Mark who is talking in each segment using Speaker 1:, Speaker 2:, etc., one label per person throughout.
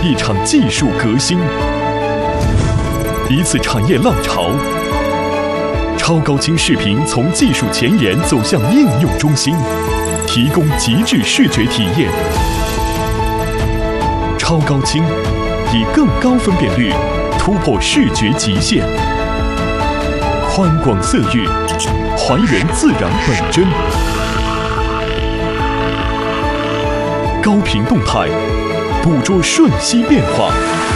Speaker 1: 一场技术革新，一次产业浪潮。超高清视频从技术前沿走向应用中心，提供极致视觉体验。超高清以更高分辨率突破视觉极限，宽广色域还原自然本真，高频动态捕捉瞬息变化。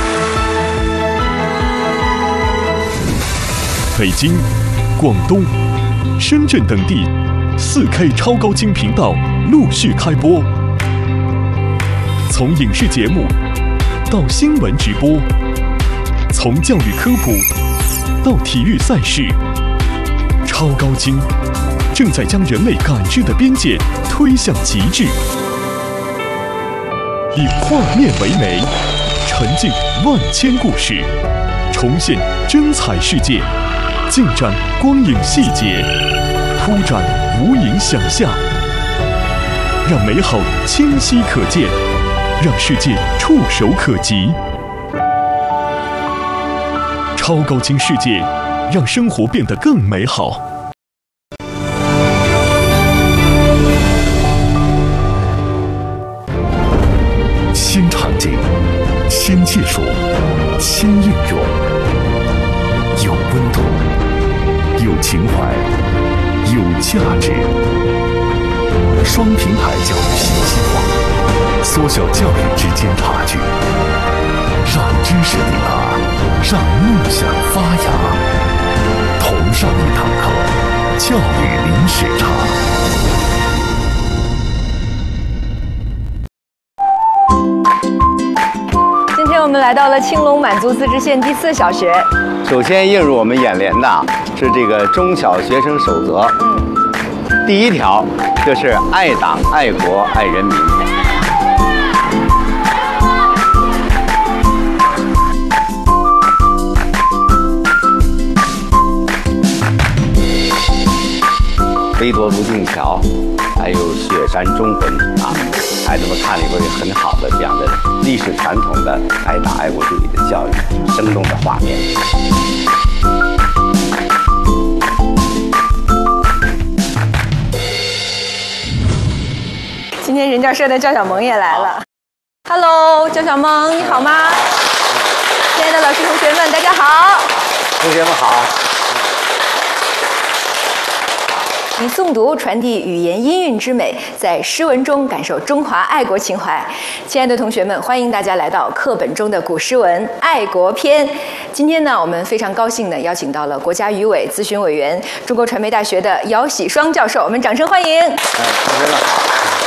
Speaker 1: 北京、广东、深圳等地4K 超高清频道陆续开播，从影视节目到新闻直播，从教育科普到体育赛事，超高清正在将人类感知的边界推向极致。以画面为媒，沉浸万千故事，重现真彩世界，尽展光影细节，铺展无垠想象，让美好清晰可见，让世界触手可及。超高清世界，让生活变得更美好。新场景，新技术，新应用，有温度，有情怀，有价值。双平台教育信息化，缩小教育之间差距，让知识抵达，让梦想发芽。同上一堂课，教育零时差。
Speaker 2: 今天我们来到了青龙满族自治县第4小学。
Speaker 3: 首先映入我们眼帘的是这个中小学生守则。第1条就是爱党、爱国、爱人民。飞夺泸定桥，还有雪山忠魂啊，孩子们看了以后有很好的这样的历史传统的爱党爱国主义的教育，生动的画面。
Speaker 2: 今天人教社的赵小萌也来了。Hello， 赵小萌，你好吗？亲爱的老师、同学们，大家好。
Speaker 3: 同学们好。
Speaker 2: 以诵读传递语言音韵之美，在诗文中感受中华爱国情怀。亲爱的同学们，欢迎大家来到课本中的古诗文《爱国篇》。今天呢，我们非常高兴地邀请到了国家语委咨询委员、中国传媒大学的姚喜双教授，我们掌声欢迎。
Speaker 3: 同学们好。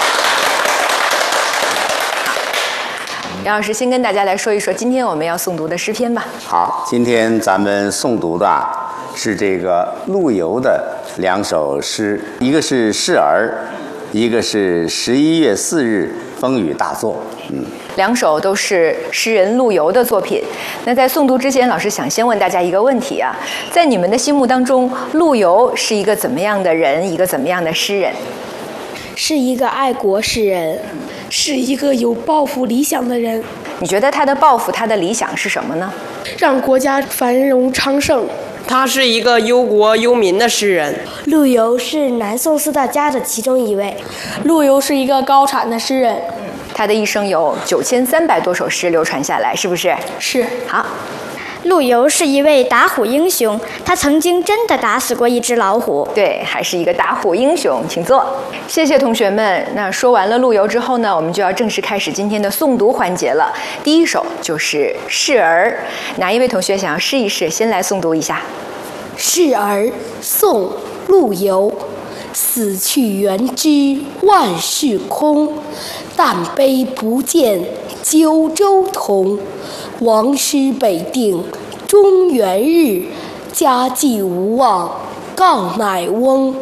Speaker 2: 姚老师先跟大家来说一说今天我们要诵读的诗篇吧。
Speaker 3: 好，今天咱们诵读的是这个陆游的2首诗，一个是《示儿》，一个是11月4日风雨大作。
Speaker 2: 2首都是诗人陆游的作品。那在诵读之前，老师想先问大家一个问题啊，在你们的心目当中，陆游是一个怎么样的人，一个怎么样的诗人？
Speaker 4: 是一个爱国诗人，是一个有抱负理想的人。
Speaker 2: 你觉得他的抱负、他的理想是什么呢？
Speaker 4: 让国家繁荣昌盛。
Speaker 5: 他是一个忧国忧民的诗人。
Speaker 6: 陆游是南宋4大家的其中一位。
Speaker 4: 陆游是一个高产的诗人。
Speaker 2: 他的一生有9300多首诗流传下来，是不是？
Speaker 4: 是。
Speaker 2: 好。
Speaker 6: 陆游是一位打虎英雄，他曾经真的打死过一只老虎。
Speaker 2: 对，还是一个打虎英雄，请坐。谢谢同学们。那说完了陆游之后呢，我们就要正式开始今天的诵读环节了。第1首就是《示儿》，哪一位同学想要试一试？先来诵读一下。
Speaker 4: 《示儿》宋·陆游。死去元知万事空，但悲不见九州同。王师北定中原日，家祭无忘告乃翁。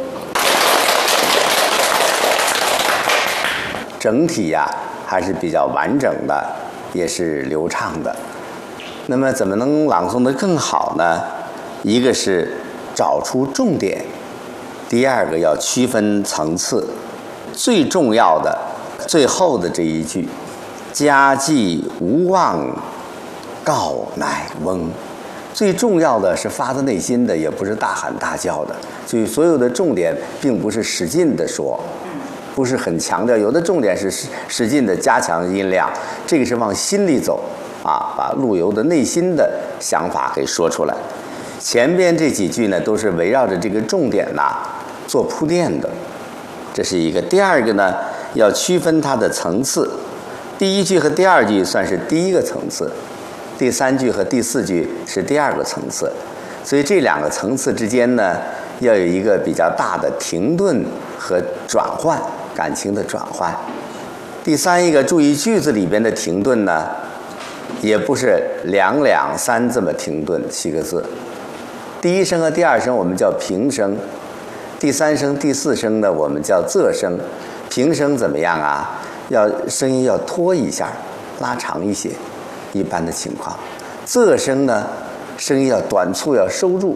Speaker 3: 整体呀还是比较完整的，也是流畅的。那么怎么能朗诵得更好呢？一个是找出重点，第2个要区分层次，最重要的最后的这一句家祭无忘告乃翁。最重要的是发自内心的，也不是大喊大叫的。所以所有的重点并不是使劲的说，不是很强调，有的重点是使劲的加强音量，这个是往心里走啊，把陆游的内心的想法给说出来。前边这几句呢，都是围绕着这个重点做铺垫的，这是一个。第二个呢，要区分它的层次，第一句和第二句算是第一个层次，第三句和第四句是第二个层次，所以这两个层次之间呢，要有一个比较大的停顿和转换，感情的转换。第三一个，注意句子里边的停顿呢，也不是两两三这么停顿7个字，第一声和第二声我们叫平声，第三声第四声呢我们叫仄声。平声怎么样啊？声音要拖一下，拉长一些，一般的情况。仄声呢，声音要短促，要收入。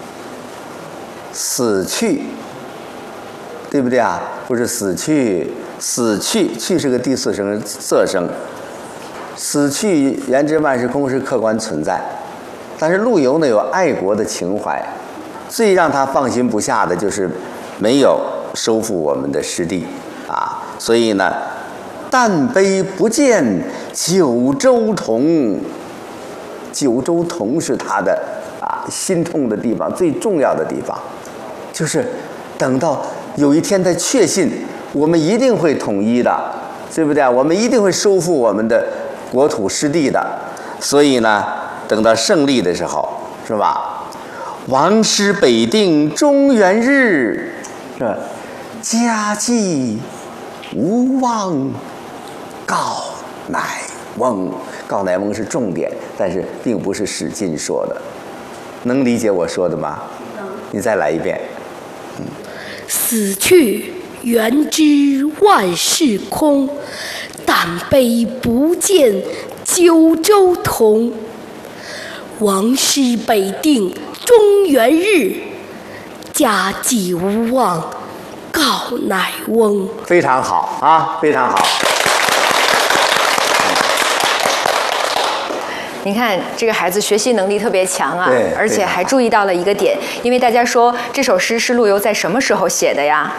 Speaker 3: 死去，对不对啊？不是死去，死去，去是个第四声仄声。死去原之万事空是客观存在，但是陆游呢有爱国的情怀，最让他放心不下的就是没有收复我们的失地啊，所以呢，但悲不见九州同，九州同是他的心痛的地方，最重要的地方，就是等到有一天他确信我们一定会统一的，对不对？我们一定会收复我们的国土失地的，所以呢，等到胜利的时候，是吧？王师北定中原日，是吧？家祭无忘告乃翁。告乃翁是重点，但是并不是使劲说的。能理解我说的吗？你再来一遍。
Speaker 4: 死去元知万事空，但悲不见九州同。王师北定中原日，家祭无忘告乃翁。
Speaker 3: 非常好啊，非常好。
Speaker 2: 你看这个孩子学习能力特别强啊，
Speaker 3: 对，
Speaker 2: 而且还注意到了一个点，因为大家说这首诗是陆游在什么时候写的呀？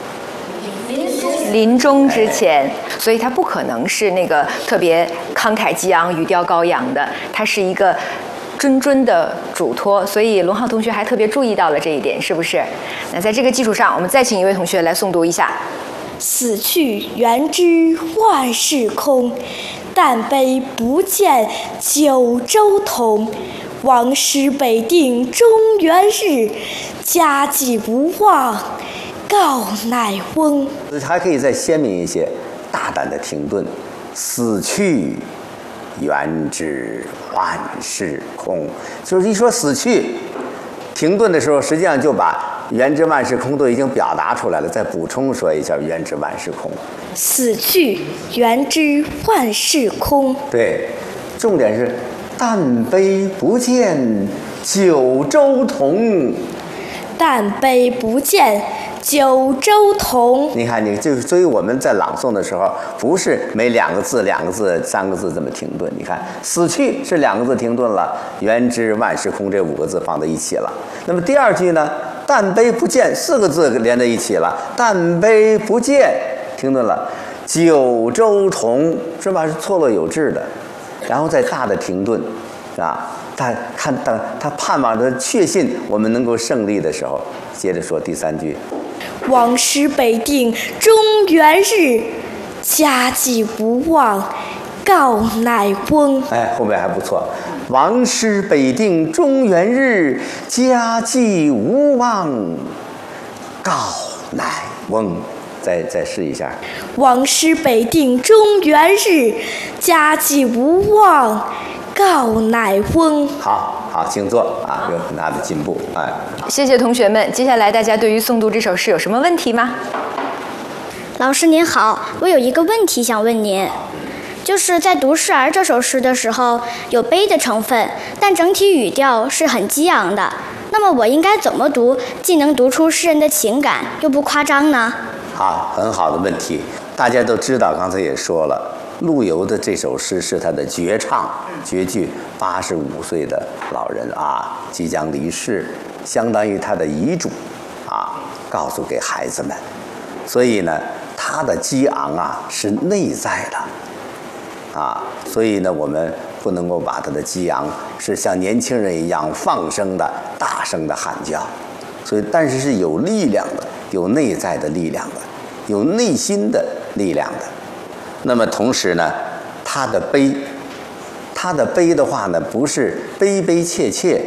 Speaker 2: 临终之前，所以他不可能是那个特别慷慨激昂、语调高扬的，他是一个谆谆的嘱托，所以龙浩同学还特别注意到了这一点，是不是？那在这个基础上，我们再请一位同学来诵读一下：
Speaker 6: 死去元知万事空，但悲不见九州同。王师北定中原日，家祭无忘告乃翁。
Speaker 3: 还可以再鲜明一些，大胆的停顿。死去元知万事空，就是一说死去，停顿的时候，实际上就把元知万事空都已经表达出来了。再补充说一下元知万事空。
Speaker 6: 死去元知万事空。
Speaker 3: 对，重点是但悲不见九州同。
Speaker 6: 但悲不见九州同。
Speaker 3: 你看，所以我们在朗诵的时候，不是每2个字、2个字、3个字这么停顿。你看，死去是2个字停顿了，元知万事空这5个字放在一起了。那么第二句呢，但悲不见4个字连在一起了，但悲不见停顿了，九州同是吧？是错落有致的，然后再大的停顿，啊。他盼望着确信我们能够胜利的时候，接着说第3句：
Speaker 6: 王师北定中原日，家祭无忘告乃翁。
Speaker 3: 哎，后面还不错。王师北定中原日，家祭无忘告乃翁。再试一下。
Speaker 6: 王师北定中原日，家祭无忘告乃翁。
Speaker 3: 好，请坐啊，有很大的进步。哎，
Speaker 2: 谢谢同学们。接下来大家对于诵读这首诗有什么问题吗？
Speaker 6: 老师您好，我有一个问题想问您，就是在读《示儿》这首诗的时候，有悲的成分，但整体语调是很激昂的。那么我应该怎么读，既能读出诗人的情感，又不夸张呢？
Speaker 3: 好，很好的问题。大家都知道，刚才也说了， 陆游的这首诗是他的绝唱绝句，85岁的老人啊即将离世，相当于他的遗嘱啊，告诉给孩子们。所以呢，他的激昂啊是内在的啊，所以呢，我们不能够把他的激昂是像年轻人一样放声的、大声的喊叫，所以但是是有力量的，有内在的力量的，有内心的力量的。那么同时呢，他的悲的话呢，不是悲悲切切，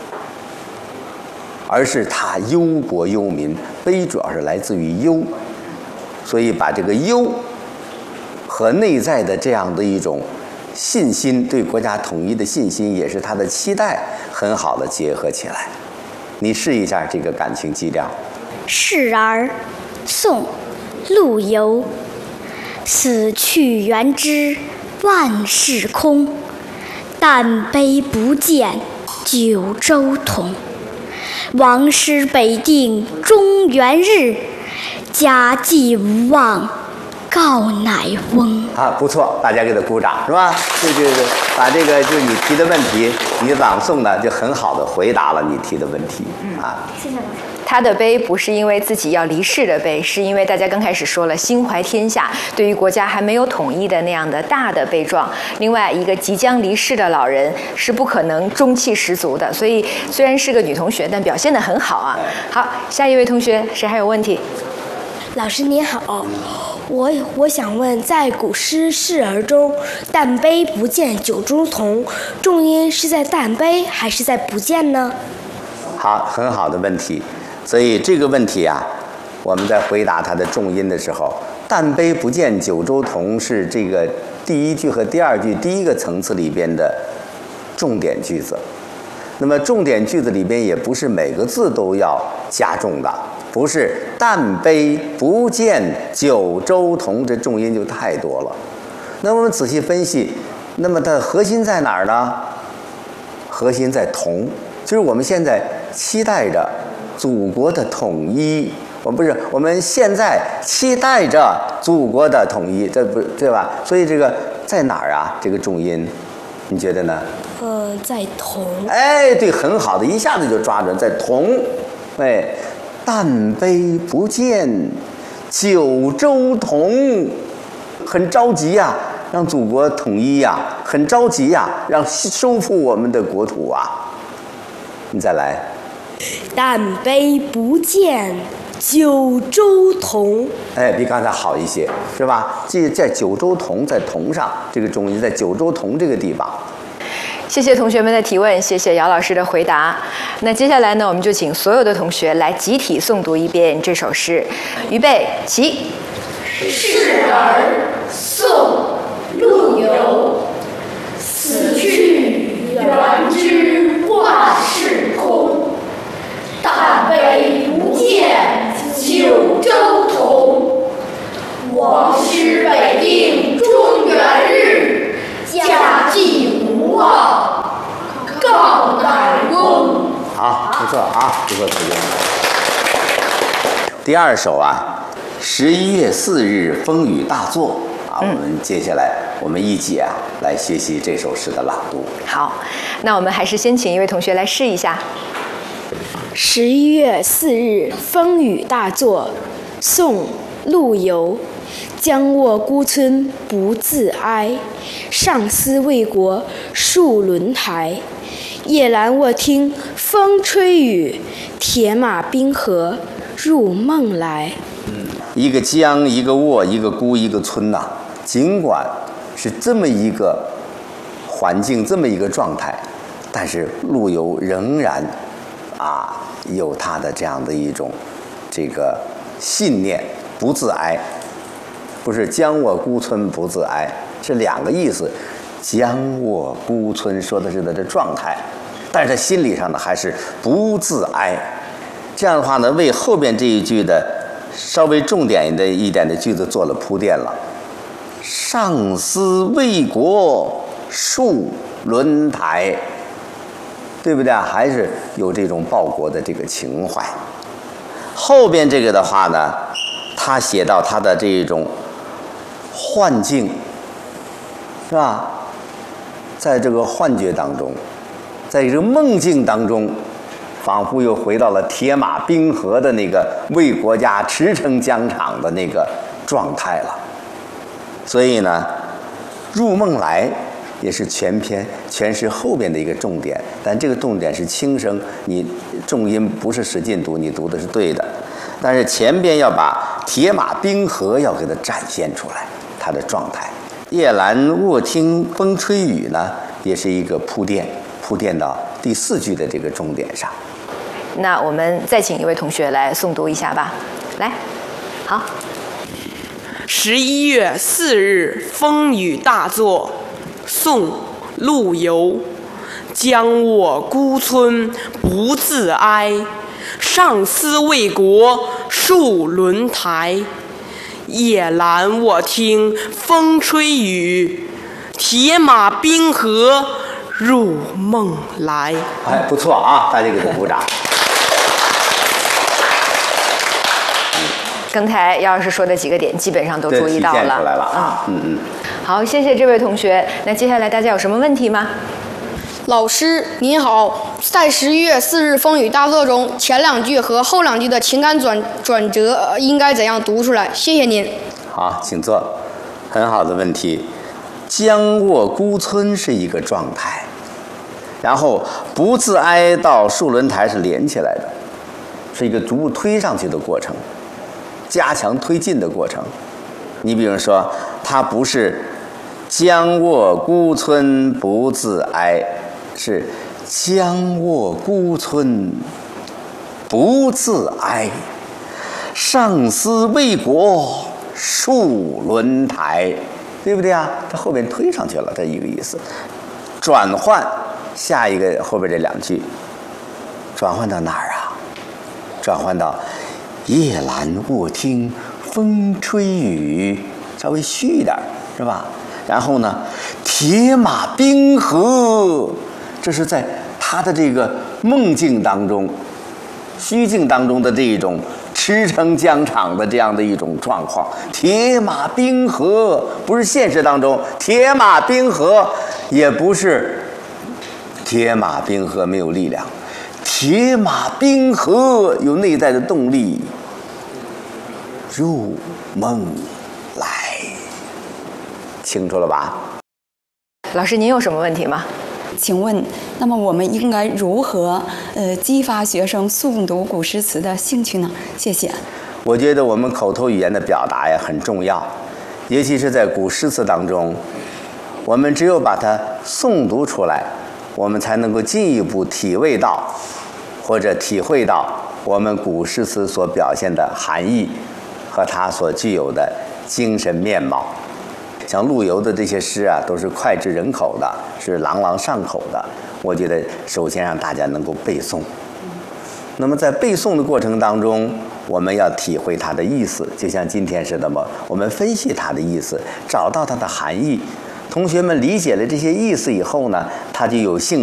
Speaker 3: 而是他忧国忧民，悲主要是来自于忧，所以把这个忧和内在的这样的一种信心，对国家统一的信心，也是他的期待，很好的结合起来。你试一下这个感情基调。
Speaker 6: 示儿，宋·陆游。死去元知万事空，但悲不见九州同。王师北定中原日，家祭无忘告乃翁。
Speaker 3: 啊，不错，大家给他鼓掌，是吧？对，把这个就是你提的问题，你朗诵呢就很好的回答了你提的问题啊。
Speaker 6: 谢谢老师。
Speaker 2: 他的悲不是因为自己要离世的悲，是因为大家刚开始说了心怀天下，对于国家还没有统一的那样的大的悲壮。另外一个即将离世的老人是不可能中气十足的，所以虽然是个女同学，但表现得很好啊。好，下一位同学，谁还有问题？
Speaker 4: 老师你好，我想问，在古诗《示儿》中，“但悲不见九州同”，重音是在“但悲”还是在“不见”呢？
Speaker 3: 好，很好的问题。所以这个问题啊，我们在回答它的重音的时候，“但悲不见九州同”是这个第一句和第二句第一个层次里边的重点句子。那么重点句子里边也不是每个字都要加重的，不是“但悲不见九州同”，这重音就太多了。那我们仔细分析，那么它的核心在哪儿呢？核心在同，就是我们现在期待着祖国的统一，我们现在期待着祖国的统一，这不对吧？所以这个在哪儿啊？这个重音，你觉得呢？
Speaker 4: 在同。
Speaker 3: 哎，对，很好的，一下子就抓准，在同。哎，但悲不见九州同，很着急呀，让祖国统一呀，很着急呀，让收复我们的国土啊。你再来。
Speaker 4: 但悲不见九州同，
Speaker 3: 哎，比刚才好一些，是吧？这在九州同，在同上，这个重音在九州同这个地方。
Speaker 2: 谢谢同学们的提问，谢谢姚老师的回答。那接下来呢，我们就请所有的同学来集体诵读一遍这首诗。预备，起。
Speaker 7: 示儿，宋·陆游。死去元知万事空，但悲不见九州同。王师北定中原日，家祭无忘告乃翁。
Speaker 3: 好，不错啊，不错，同学。第二首啊，11月4日风雨大作啊，我们接下来我们一起啊来学习这首诗的朗读。
Speaker 2: 好，那我们还是先请一位同学来试一下。
Speaker 4: 11月4日风雨大作，宋·陆游。将卧孤村不自哀，上思为国戍轮台。夜阑卧听风吹雨，铁马冰河入梦来。
Speaker 3: 一个江，一个卧，一个孤，一个村呐。尽管是这么一个环境，这么一个状态，但是陆游仍然有他的这样的一种这个信念，不自哀。不是将卧孤村不自哀，是两个意思。将卧孤村说的是他的状态，但是他心理上呢还是不自哀。这样的话呢，为后边这一句的稍微重点一点的句子做了铺垫了。上思为国戍轮台，对不对啊？还是有这种报国的这个情怀。后边这个的话呢，他写到他的这种幻境是吧？在这个幻觉当中，在这个梦境当中，仿佛又回到了铁马冰河的那个为国家驰骋疆场的那个状态了。所以呢，入梦来也是全诗后边的一个重点，但这个重点是轻声，你重音不是使劲读，你读的是对的。但是前边要把铁马冰河要给它展现出来，它的状态。夜阑卧听风吹雨呢，也是一个铺垫到第4句的这个重点上。
Speaker 2: 那我们再请一位同学来诵读一下吧。来，好。
Speaker 5: 11月4日风雨大作，宋·陆游。将我孤村不自哀，上思为国戍轮台。夜阑卧听风吹雨，铁马冰河入梦来。
Speaker 3: 哎，不错啊，大家给他鼓掌。
Speaker 2: 刚才姚老师说的几个点，基本上都注意到了，
Speaker 3: 体现出来了啊。
Speaker 2: 好，谢谢这位同学。那接下来大家有什么问题吗？
Speaker 8: 老师您好，在11月4日风雨大作中，前2句和后2句的情感转折应该怎样读出来？谢谢您。
Speaker 3: 好，请坐。很好的问题。将卧孤村是一个状态，然后不自哀到戍轮台是连起来的，是一个逐步推上去的过程，加强推进的过程。你比如说，它不是将卧孤村不自哀，是将卧孤村不自哀，上思为国戍轮台，对不对啊？它后边推上去了，这一个意思。转换下一个后边这2句，转换到哪儿啊？转换到夜阑卧听风吹雨，稍微虚一点，是吧？然后呢，铁马冰河，这是在他的这个梦境当中、虚境当中的这一种驰骋疆场的这样的一种状况。铁马冰河不是现实当中，铁马冰河也不是铁马冰河没有力量，铁马冰河有内在的动力，入梦来。清楚了吧？
Speaker 2: 老师，您有什么问题吗？
Speaker 9: 请问，那么我们应该如何激发学生诵读古诗词的兴趣呢？谢谢。
Speaker 3: 我觉得我们口头语言的表达呀很重要，尤其是在古诗词当中，我们只有把它诵读出来，我们才能够进一步体味到或者体会到我们古诗词所表现的含义和它所具有的精神面貌。像陆游的这些诗啊，都是脍炙人口的，是朗朗上口的。我觉得首先让大家能够背诵。那么在背诵的过程当中，我们要体会它的意思，就像今天似的嘛，我们分析它的意思，找到它的含义。同学们理解了这些意思以后呢，他就有兴